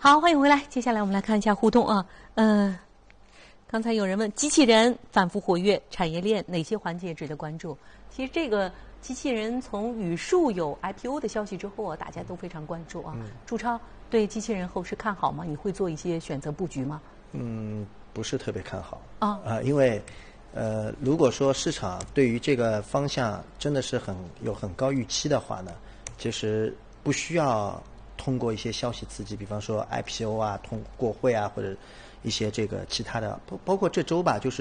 好，欢迎回来。接下来我们来看一下互动啊。刚才有人问机器人反复活跃，产业链哪些环节值得关注？其实这个机器人从语数有 IPO 的消息之后啊，大家都非常关注啊。朱超对机器人后市看好吗？你会做一些选择布局吗？ 不是特别看好因为如果说市场对于这个方向真的是有很高预期的话呢，其实不需要通过一些消息刺激，比方说 IPO 啊、过会啊，或者一些这个其他的，包括这周吧，就是